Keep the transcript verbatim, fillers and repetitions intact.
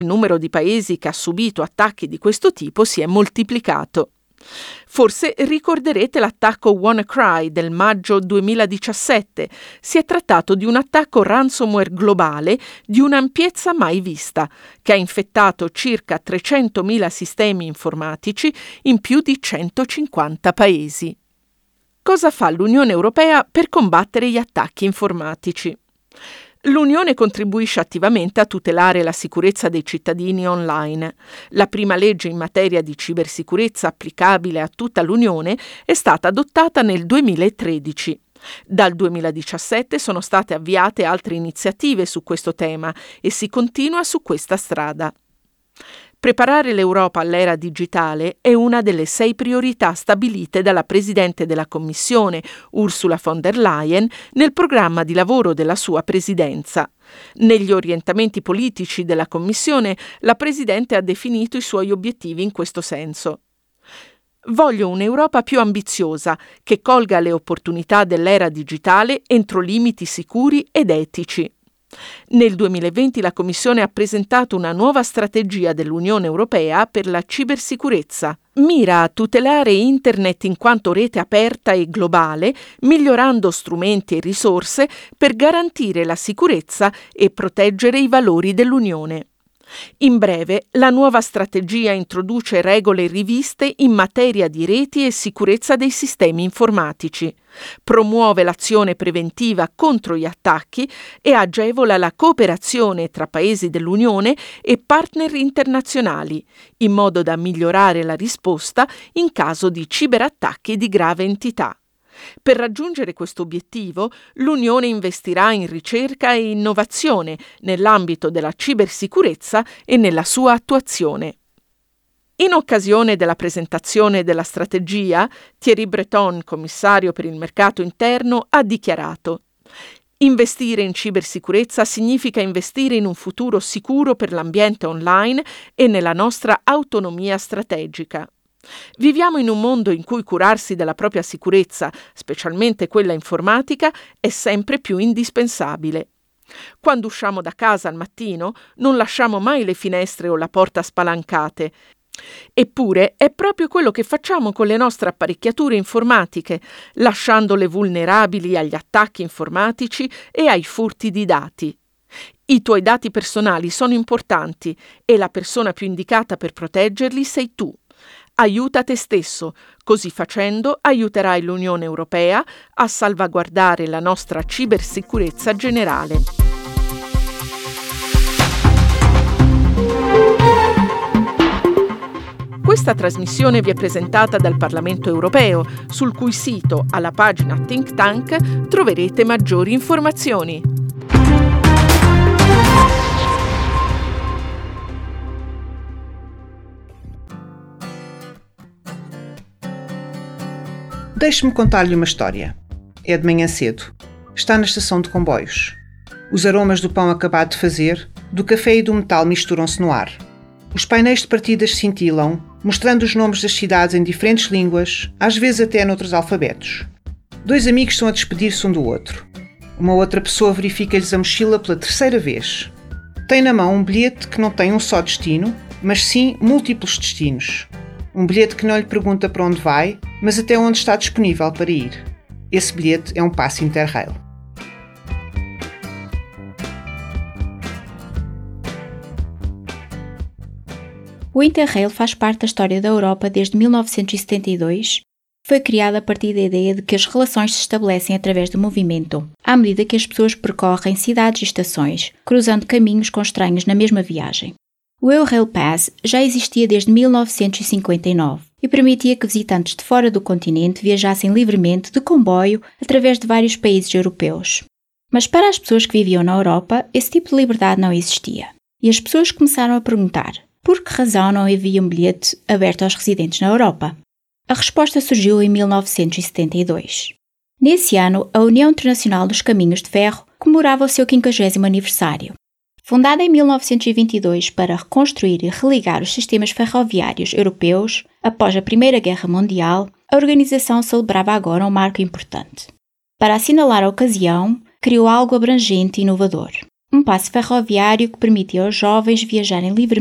Il numero di paesi che ha subito attacchi di questo tipo si è moltiplicato. Forse ricorderete l'attacco WannaCry del maggio duemiladiciassette. Si è trattato di un attacco ransomware globale di un'ampiezza mai vista, che ha infettato circa trecentomila sistemi informatici in più di centocinquanta paesi. Cosa fa l'Unione Europea per combattere gli attacchi informatici? L'Unione contribuisce attivamente a tutelare la sicurezza dei cittadini online. La prima legge in materia di cibersicurezza applicabile a tutta l'Unione è stata adottata nel duemilatredici. Dal duemiladiciassette sono state avviate altre iniziative su questo tema e si continua su questa strada. Preparare l'Europa all'era digitale è una delle sei priorità stabilite dalla Presidente della Commissione, Ursula von der Leyen, nel programma di lavoro della sua presidenza. Negli orientamenti politici della Commissione, la Presidente ha definito i suoi obiettivi in questo senso. Voglio un'Europa più ambiziosa, che colga le opportunità dell'era digitale entro limiti sicuri ed etici. Nel duemilaventi la Commissione ha presentato una nuova strategia dell'Unione Europea per la cibersicurezza. Mira a tutelare Internet in quanto rete aperta e globale, migliorando strumenti e risorse per garantire la sicurezza e proteggere i valori dell'Unione. In breve, la nuova strategia introduce regole riviste in materia di reti e sicurezza dei sistemi informatici, promuove l'azione preventiva contro gli attacchi e agevola la cooperazione tra paesi dell'Unione e partner internazionali, in modo da migliorare la risposta in caso di ciberattacchi di grave entità. Per raggiungere questo obiettivo, l'Unione investirà in ricerca e innovazione nell'ambito della cibersicurezza e nella sua attuazione. In occasione della presentazione della strategia, Thierry Breton, commissario per il mercato interno, ha dichiarato: investire in cibersicurezza significa investire in un futuro sicuro per l'ambiente online e nella nostra autonomia strategica. Viviamo in un mondo in cui curarsi della propria sicurezza, specialmente quella informatica, è sempre più indispensabile. Quando usciamo da casa al mattino, non lasciamo mai le finestre o la porta spalancate. Eppure è proprio quello che facciamo con le nostre apparecchiature informatiche, lasciandole vulnerabili agli attacchi informatici e ai furti di dati. I tuoi dati personali sono importanti e la persona più indicata per proteggerli sei tu. Aiuta te stesso, così facendo aiuterai l'Unione Europea a salvaguardare la nostra cibersicurezza generale. Questa trasmissione vi è presentata dal Parlamento Europeo, sul cui sito, alla pagina Think Tank, troverete maggiori informazioni. Deixe-me contar-lhe uma história. É de manhã cedo. Está na estação de comboios. Os aromas do pão acabado de fazer, do café e do metal misturam-se no ar. Os painéis de partidas cintilam, mostrando os nomes das cidades em diferentes línguas, às vezes até noutros alfabetos. Dois amigos estão a despedir-se um do outro. Uma outra pessoa verifica-lhes a mochila pela terceira vez. Tem na mão um bilhete que não tem um só destino, mas sim múltiplos destinos. Um bilhete que não lhe pergunta para onde vai, mas até onde está disponível para ir. Esse bilhete é um passe Interrail. O Interrail faz parte da história da Europa desde mil novecentos e setenta e dois. Foi criado a partir da ideia de que as relações se estabelecem através do movimento, à medida que as pessoas percorrem cidades e estações, cruzando caminhos com estranhos na mesma viagem. O Eurail Pass já existia desde mil novecentos e cinquenta e nove e permitia que visitantes de fora do continente viajassem livremente de comboio através de vários países europeus. Mas para as pessoas que viviam na Europa, esse tipo de liberdade não existia. E as pessoas começaram a perguntar: por que razão não havia um bilhete aberto aos residentes na Europa? A resposta surgiu em mil novecentos e setenta e dois. Nesse ano, a União Internacional dos Caminhos de Ferro comemorava o seu quinquagésimo aniversário. Fundada em mil novecentos e vinte e dois para reconstruir e religar os sistemas ferroviários europeus após a Primeira Guerra Mundial, a organização celebrava agora um marco importante. Para assinalar a ocasião, criou algo abrangente e inovador: um passe ferroviário que permitia aos jovens viajarem livremente